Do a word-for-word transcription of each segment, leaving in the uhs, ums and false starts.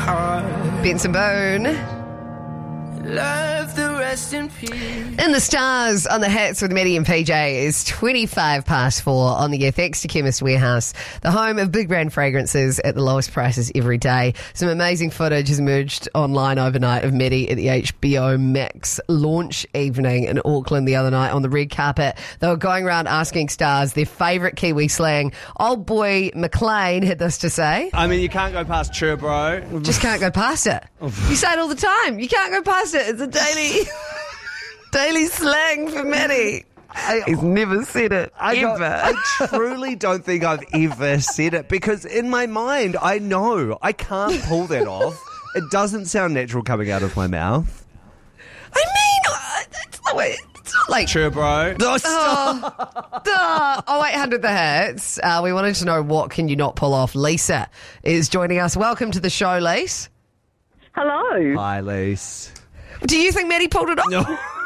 heart. Benson Boone. Love the rest in peace. In the stars on the hits with Maddie and P J is twenty-five past four on the air. Thanks to Chemist Warehouse, the home of big brand fragrances at the lowest prices every day. Some amazing footage has emerged online overnight of Maddie at the H B O Max launch evening in Auckland the other night on the red carpet. They were going around asking stars their favourite Kiwi slang. Old boy McLean had this to say. I mean, you can't go past chur, bro. Just can't go past it. You say it all the time. You can't go past it. It's a daily, daily slang for Maddie. I, He's never said it, I, ever. don't, I truly don't think I've ever said it because in my mind, I know I can't pull that off. It doesn't sound natural coming out of my mouth. I mean, uh, it's not, it's not like... Chur, bro. Oh, stop. Duh. oh eight hundred the hits. Uh, we wanted to know what can you not pull off. Lisa is joining us. Welcome to the show, Lise. Hello. Hi, Lise. Do you think Maddie pulled it off? No.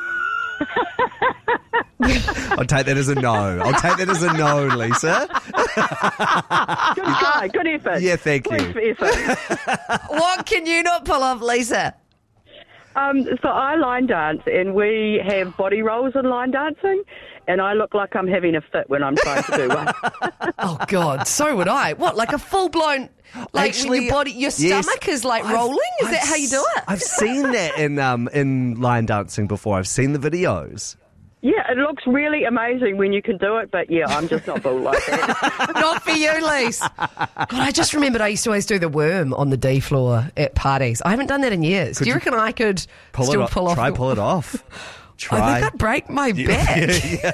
I'll take that as a no. I'll take that as a no, Lisa. Good try. Good effort. Yeah, thank Thanks you. for effort. What can you not pull off, Lisa? Um, so I line dance, and we have body rolls in line dancing, and I look like I'm having a fit when I'm trying to do one. Oh, God, so would I. What, like a full-blown... Like Actually, when your body, your yes, stomach is like I've- rolling? Is I've that how you do it? I've seen that in um in line dancing before. I've seen the videos. Yeah, it looks really amazing when you can do it, but yeah, I'm just not built like that. Not for you, Lise. God, I just remembered I used to always do the worm on the D floor at parties. I haven't done that in years. Could do you you reckon I could Pull still it off. pull off? Try the- pull it off. Try. I think I'd break my back.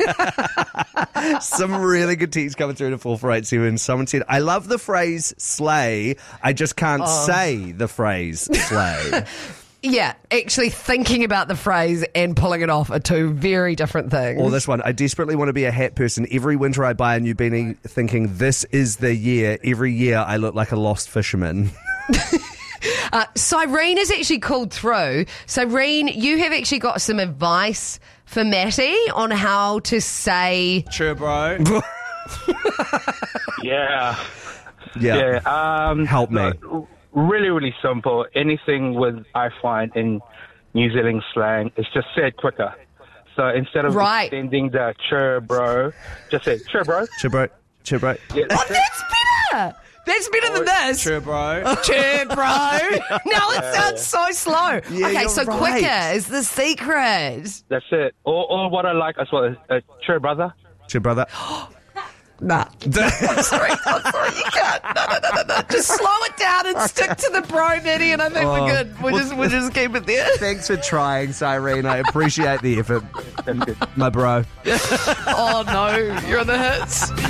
Some really good text coming through to four four eight seven. Someone said, I love the phrase slay. I just can't Oh. say the phrase slay. Yeah, actually thinking about the phrase and pulling it off are two very different things. Or this one, I desperately want to be a hat person. Every winter I buy a new beanie thinking this is the year. Every year I look like a lost fisherman. Uh, Cyrene has actually called through. Cyrene, you have actually got some advice for Matty on how to say... Sure, bro. Yeah. Yeah. Yeah. Um, Help me. look, really, really simple. Anything with, I find, in New Zealand slang, it's just said quicker. So instead of Right. extending the chur, bro, just say, chur, bro. Sure, bro. Sure, bro. Yeah, Oh, that's better! That's better than this. Sure, bro. Cheer, bro. Now it sounds so slow. Yeah, okay, you're so right. quicker is the secret. That's it. Or, or what I like as well is, uh, chur, brother. Sure, brother. Nah. I'm sorry. I'm sorry. You can't. No, no, no, no, no. Just slow it down and stick to the bro, Matty, and I think Oh. we're good. We'll, Well, just, we'll just keep it there. Thanks for trying, Cyrene. I appreciate the effort, That's good. my bro. Oh, no. You're on the hits.